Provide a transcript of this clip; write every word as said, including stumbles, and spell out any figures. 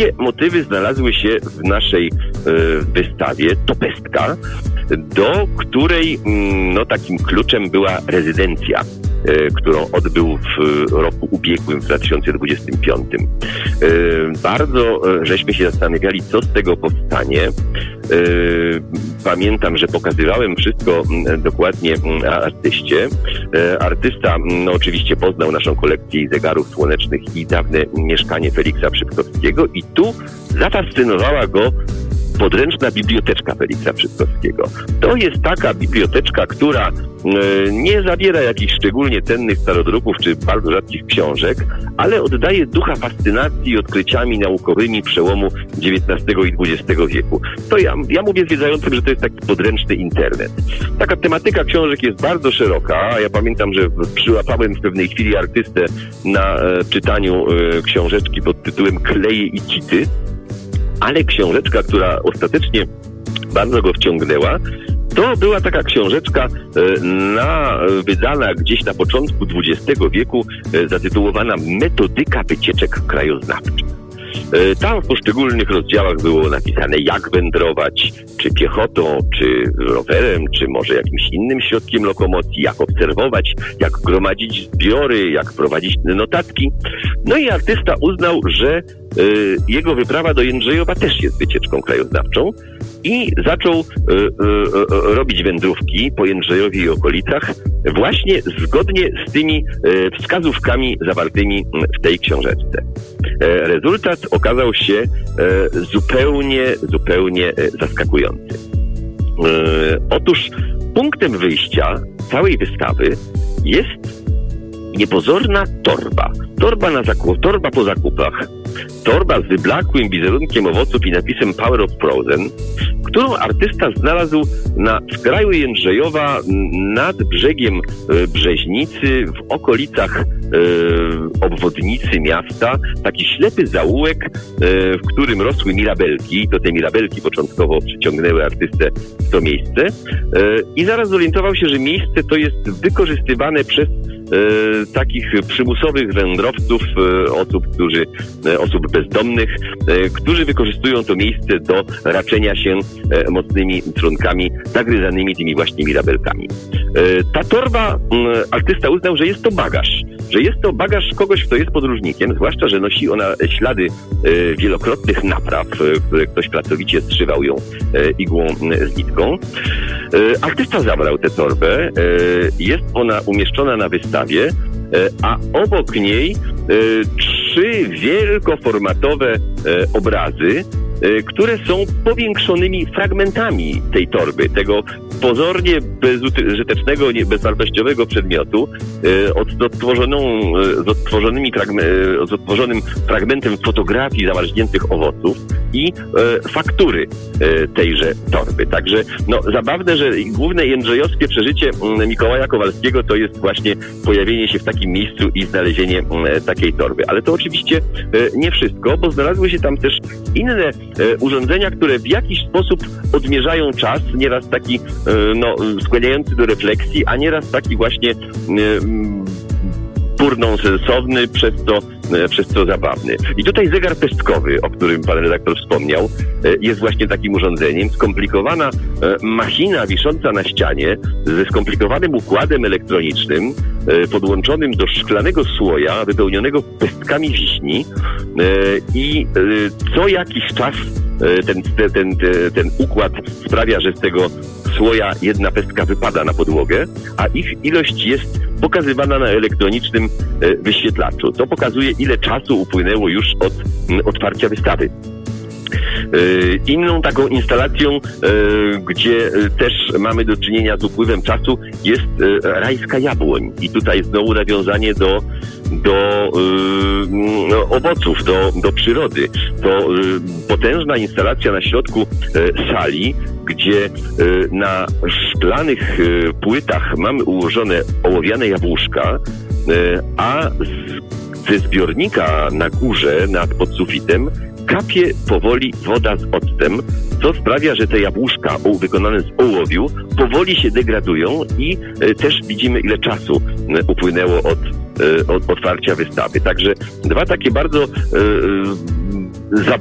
takie motywy znalazły się w naszej e, wystawie. To pestka, do której no, takim kluczem była rezydencja, e, którą odbył w roku ubiegłym, w dwa tysiące dwudziestym piątym. E, bardzo e, żeśmy się zastanawiali, co z tego powstanie. E, pamiętam, że pokazywałem wszystko m, dokładnie m, artyście. E, artysta no, oczywiście poznał naszą kolekcję zegarów słonecznych i dawne mieszkanie Feliksa Przypkowskiego i tu zafascynowała go podręczna biblioteczka Feliksa Przypkowskiego. To jest taka biblioteczka, która e, nie zawiera jakichś szczególnie cennych starodruków czy bardzo rzadkich książek, ale oddaje ducha fascynacji odkryciami naukowymi przełomu dziewiętnastego i dwudziestego wieku. To ja, ja mówię zwiedzającym, że to jest taki podręczny internet. Taka tematyka książek jest bardzo szeroka. Ja pamiętam, że przyłapałem w pewnej chwili artystę na e, czytaniu e, książeczki pod tytułem Kleje i City, ale książeczka, która ostatecznie bardzo go wciągnęła, to była taka książeczka e, na, wydana gdzieś na początku dwudziestego wieku, e, zatytułowana Metodyka wycieczek krajoznawczych. E, tam w poszczególnych rozdziałach było napisane, jak wędrować, czy piechotą, czy rowerem, czy może jakimś innym środkiem lokomocji, jak obserwować, jak gromadzić zbiory, jak prowadzić notatki. No i artysta uznał, że e, jego wyprawa do Jędrzejowa też jest wycieczką krajoznawczą i zaczął e, e, robić wędrówki po Jędrzejowie i okolicach właśnie zgodnie z tymi e, wskazówkami zawartymi w tej książeczce. E, rezultat okazał się e, zupełnie, zupełnie e, zaskakujący. E, otóż punktem wyjścia całej wystawy jest niepozorna torba. Torba, na zakup, torba po zakupach. Torba z wyblakłym wizerunkiem owoców i napisem Power of Frozen, którą artysta znalazł na skraju Jędrzejowa nad brzegiem Brzeźnicy, w okolicach e, obwodnicy miasta. Taki ślepy zaułek, e, w którym rosły mirabelki. To te mirabelki początkowo przyciągnęły artystę w to miejsce. E, I zaraz zorientował się, że miejsce to jest wykorzystywane przez E, takich przymusowych wędrowców, e, osób, którzy, e, osób bezdomnych, e, którzy wykorzystują to miejsce do raczenia się e, mocnymi trunkami, zagryzanymi tymi właśnie mirabelkami. E, ta torba, m, artysta uznał, że jest to bagaż, że jest to bagaż kogoś, kto jest podróżnikiem, zwłaszcza, że nosi ona ślady e, wielokrotnych napraw, e, które ktoś pracowicie zszywał ją e, igłą e, z nitką. E, artysta zabrał tę torbę, e, jest ona umieszczona na wystawie, a obok niej trzy wielkoformatowe obrazy, które są powiększonymi fragmentami tej torby, tego pozornie bezużytecznego, bezwartościowego przedmiotu z, odtworzoną, z, odtworzonymi fragme- z odtworzonym fragmentem fotografii zamarzniętych owoców i e, faktury e, tejże torby. Także no, zabawne, że główne jędrzejowskie przeżycie m, Mikołaja Kowalskiego to jest właśnie pojawienie się w takim miejscu i znalezienie m, takiej torby. Ale to oczywiście e, nie wszystko, bo znalazły się tam też inne e, urządzenia, które w jakiś sposób odmierzają czas, nieraz taki e, no, skłaniający do refleksji, a nieraz taki właśnie e, burną sensowny, przez to, przez to zabawny. I tutaj zegar pestkowy, o którym pan redaktor wspomniał, jest właśnie takim urządzeniem. Skomplikowana machina wisząca na ścianie ze skomplikowanym układem elektronicznym podłączonym do szklanego słoja wypełnionego pestkami wiśni i co jakiś czas ten, ten, ten, ten układ sprawia, że z tego słoja jedna pestka wypada na podłogę, a ich ilość jest pokazywana na elektronicznym wyświetlaczu. To pokazuje, ile czasu upłynęło już od otwarcia wystawy. Inną taką instalacją, gdzie też mamy do czynienia z upływem czasu, jest rajska jabłoń. I tutaj znowu nawiązanie do, do no, owoców, do, do przyrody. To potężna instalacja na środku sali, gdzie na szklanych płytach mamy ułożone ołowiane jabłuszka, a ze zbiornika na górze, nad podsufitem, kapie powoli woda z octem, co sprawia, że te jabłuszka wykonane z ołowiu powoli się degradują i też widzimy, ile czasu upłynęło od, od otwarcia wystawy. Także dwa takie bardzo e,